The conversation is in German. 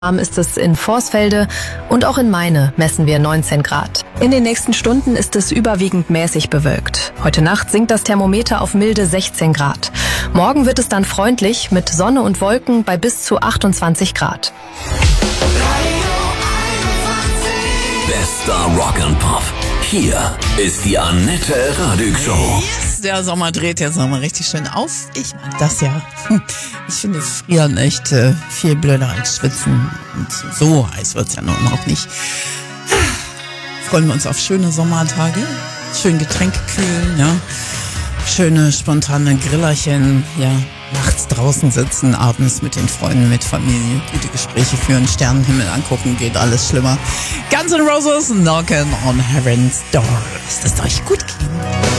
Warm ist es in Vorsfelde und auch in Meine messen wir 19 Grad. In den nächsten Stunden ist es überwiegend mäßig bewölkt. Heute Nacht sinkt das Thermometer auf milde 16 Grad. Morgen wird es dann freundlich mit Sonne und Wolken bei bis zu 28 Grad. Bester Rock and Pop. Hier ist die Annette Radig Show. Yes, der Sommer dreht jetzt nochmal richtig schön auf. Ich mag das ja. Ich finde Frieren echt viel blöder als Schwitzen. Und so heiß wird's ja nun auch nicht. Freuen wir uns auf schöne Sommertage. Schön Getränke kühlen, ja. Schöne spontane Grillerchen, ja. Nachts draußen sitzen, abends mit den Freunden, mit Familie, gute Gespräche führen, Sternenhimmel angucken, geht alles schlimmer. Guns N' Roses, Knockin' on Heaven's Door. Lasst es euch gut gehen.